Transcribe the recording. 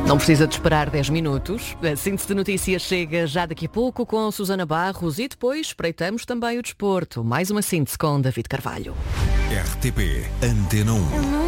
Não precisa de esperar 10 minutos. A síntese de notícias chega já daqui a pouco com Susana Barros e depois espreitamos também o desporto. Mais uma síntese com David Carvalho. RTP Antena 1.